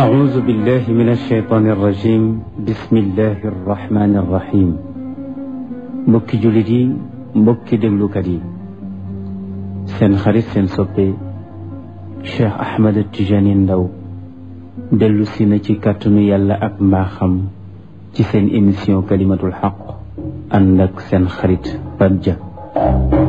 أعوذ بالله من الشيطان الرجيم بسم الله الرحمن الرحيم mbokki jullit yi mbokki déglukat yi seen xarit seen soppe Cheikh Ahmed Tidiane Ndao dellu si na ci kàttanu yàlla ak mbaaxam ci seen émission kalimatul xaq ànd ak seen xarit Pape Dia